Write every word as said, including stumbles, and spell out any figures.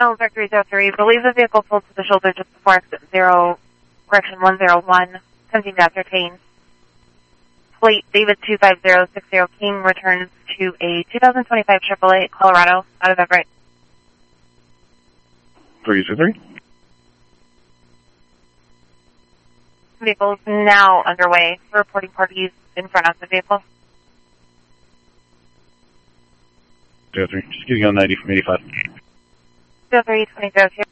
Allen Park three zero three, believe the vehicle pulled to the shoulder just before exit zero, correction one zero one, attempting to ascertain. Plate David two five zero six zero King returns to a two thousand twenty-five Chevrolet Colorado out of Everett. three zero three. Vehicle's now underway. Reporting parties in front of the vehicle. zero three. Just getting on ninety from eighty-five. zero three twenty zero two.